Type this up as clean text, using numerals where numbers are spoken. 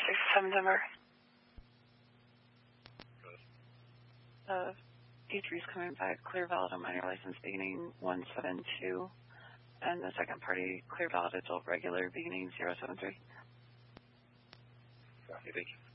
September. D3 is coming back, clear valid on minor license beginning 172, and the second party clear valid adult regular beginning 073. Copy, thank you.